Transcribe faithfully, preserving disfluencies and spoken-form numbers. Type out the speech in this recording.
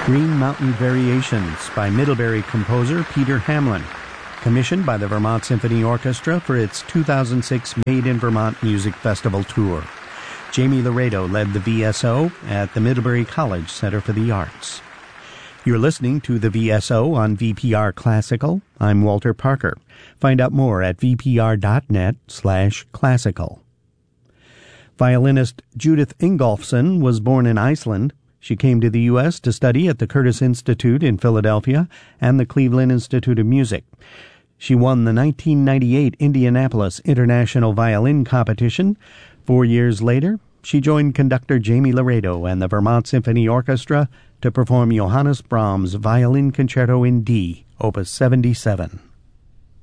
Green Mountain Variations by Middlebury composer Peter Hamlin, commissioned by the Vermont Symphony Orchestra for its two thousand six Made in Vermont Music Festival tour. Jamie Laredo led the V S O at the Middlebury College Center for the Arts. You're listening to the V S O on V P R Classical. I'm Walter Parker. Find out more at vpr.net slash classical. Violinist Judith Ingolfsson was born in Iceland. She came to the U S to study at the Curtis Institute in Philadelphia and the Cleveland Institute of Music. She won the nineteen ninety-eight Indianapolis International Violin Competition. Four years later, she joined conductor Jamie Laredo and the Vermont Symphony Orchestra to perform Johannes Brahms' Violin Concerto in D, Opus seventy-seven.